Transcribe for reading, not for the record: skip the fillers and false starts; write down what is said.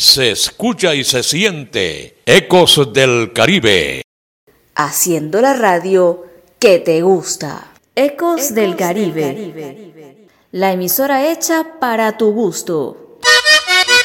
Se escucha y se siente Ecos del Caribe. Haciendo la radio que te gusta. Ecos del Caribe. La emisora hecha para tu gusto.